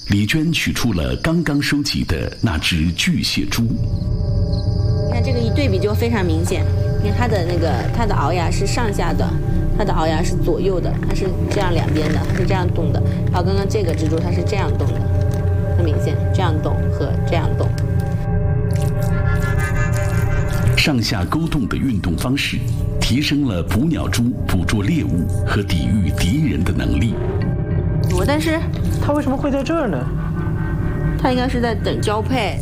李娟取出了刚刚收集的那只巨蟹蛛。 你看这个一对比就非常明显，你看它的聱牙是上下的，它的聱牙是左右的，它是这样两边的，它是这样动的。然后刚刚这个蜘蛛它是这样动的，很明显，这样动和这样动。 上下勾动的运动方式，提升了捕鸟蛛捕捉猎物和抵御敌人的能力。 但是它为什么会在这儿呢？ 它应该是在等交配。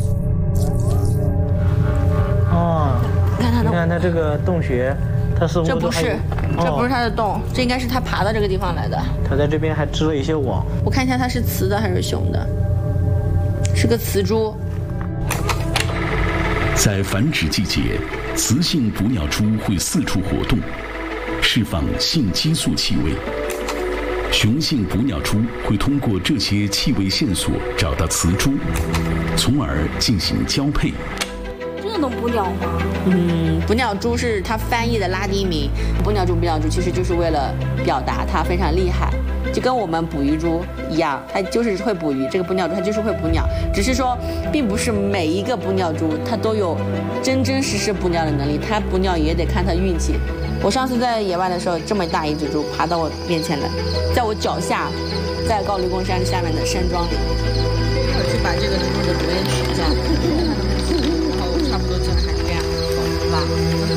哦， 你看它这个洞穴，它似乎这不是它的洞，这应该是它爬到这个地方来的。 它在这边还织了一些网。 我看一下它是雌的还是雄的，是个雌蛛。 在繁殖季节，雌性捕鸟蛛会四处活动，释放性激素气味。雄性捕鸟蛛会通过这些气味线索找到雌蛛，从而进行交配。 这能捕鸟吗？捕鸟蛛是它翻译的拉丁名。捕鸟蛛其实就是为了表达它非常厉害，就跟我们捕鱼蛛一样，它就是会捕鱼。这个捕鸟蛛它就是会捕鸟，只是说并不是每一个捕鸟蛛它都有真实捕鸟的能力，它捕鸟也得看它运气。我上次在野外的时候，这么大一只猪爬到我面前来，在我脚下，在高黎贡山下面的山庄里。我去把这个猪的主人取下，然后差不多就还这样，是吧？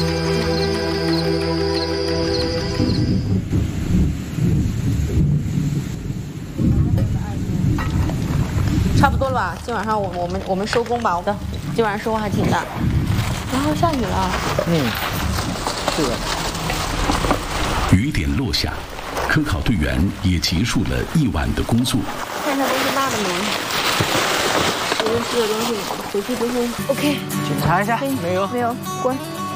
差不多了吧？今晚上我们收工吧。今晚上收获还挺大。然后下雨了。 是的。 雨点落下，科考队员也结束了一晚的工作。 看一下东西落了没？我扔吃的东西回去之后 OK。 检查一下，没有， 关。